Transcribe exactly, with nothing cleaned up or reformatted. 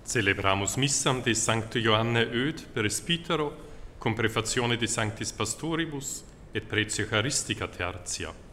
Celebramus missam de Sancto Ioanne Oed, presbytero, cum prefazione de Sanctis Pastoribus et pretio Eucharistica tertia.